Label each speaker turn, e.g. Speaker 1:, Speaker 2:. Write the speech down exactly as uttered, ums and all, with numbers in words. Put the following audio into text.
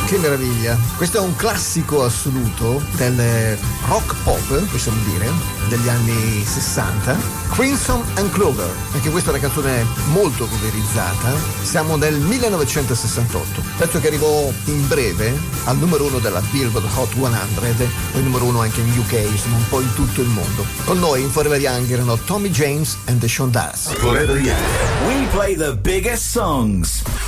Speaker 1: Che meraviglia, questo è un classico assoluto del rock pop, possiamo dire, degli anni sessanta, Crimson and Clover, anche questa è una canzone molto coverizzata. Siamo nel millenovecentosessantotto, pezzo che arrivò in breve al numero uno della Billboard Hot cento, poi numero uno anche in U K, insomma un po' in tutto il mondo. Con noi in Forever Young erano Tommy James and the Shondells.
Speaker 2: Forever Young, we play the biggest songs.